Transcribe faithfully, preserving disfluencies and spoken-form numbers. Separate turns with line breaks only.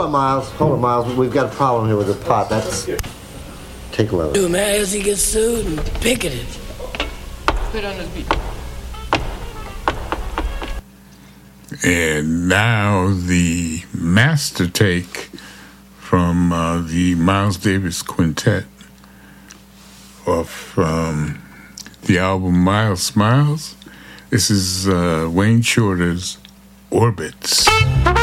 on, Miles. Hold on, Miles. We've got a problem here with the pot. That's... Take a look.
Dude, man, as he gets sued and picketed.
Put on his beat.
And now the master take from uh, the Miles Davis Quintet of um, the album Miles Smiles. This is uh, Wayne Shorter's Orbits.